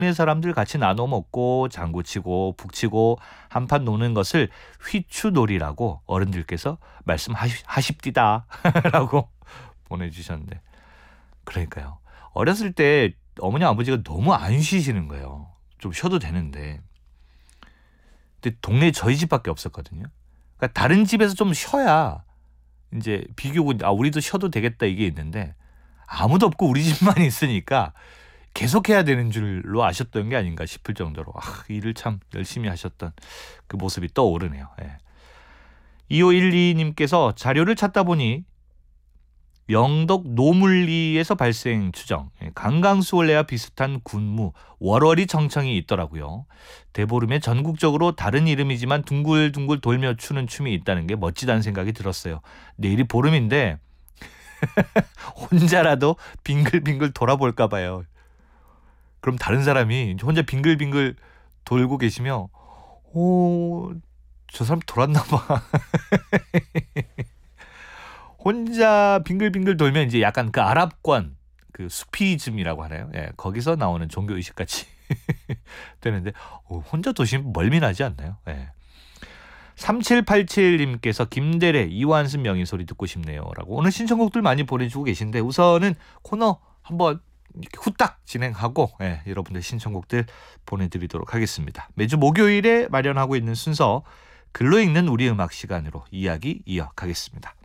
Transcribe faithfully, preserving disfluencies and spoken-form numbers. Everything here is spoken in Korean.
동네 사람들 같이 나눠 먹고 장구치고 북치고 한판 노는 것을 휘추놀이라고 어른들께서 말씀하십디다 라고 보내주셨는데, 그러니까요. 어렸을 때 어머니 아버지가 너무 안 쉬시는 거예요. 좀 쉬어도 되는데. 근데 동네에 저희 집밖에 없었거든요. 그러니까 다른 집에서 좀 쉬어야 이제 비교고 아 우리도 쉬어도 되겠다 이게 있는데, 아무도 없고 우리 집만 있으니까 계속해야 되는 줄로 아셨던 게 아닌가 싶을 정도로 아, 일을 참 열심히 하셨던 그 모습이 떠오르네요. 예. 이오일이 님께서 자료를 찾다 보니 영덕 노물리에서 발생 추정, 강강수월래와 비슷한 군무 월월이 청청이 있더라고요. 대보름에 전국적으로 다른 이름이지만 둥글둥글 돌며 추는 춤이 있다는 게 멋지다는 생각이 들었어요. 내일이 보름인데 혼자라도 빙글빙글 돌아볼까 봐요. 그럼 다른 사람이 혼자 빙글빙글 돌고 계시면 오, 저 사람 돌았나 봐. 혼자 빙글빙글 돌면 이제 약간 그 아랍권 그 수피즘이라고 하나요? 예, 거기서 나오는 종교 의식 같이 되는데 오, 혼자 도시면 멀미나지 않나요? 예. 삼칠팔칠 님께서 김대래 이완순 명의 소리 듣고 싶네요 라고 오늘 신청곡들 많이 보내주고 계신데, 우선은 코너 한번 이렇게 후딱 진행하고 예, 여러분들 신청곡들 보내드리도록 하겠습니다. 매주 목요일에 마련하고 있는 순서 글로 읽는 우리 음악 시간으로 이야기 이어가겠습니다.